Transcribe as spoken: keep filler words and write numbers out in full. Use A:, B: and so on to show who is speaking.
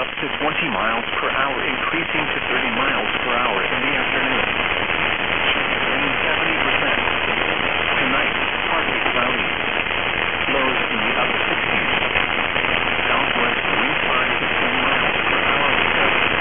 A: to twenty miles per hour, increasing to thirty miles per hour in the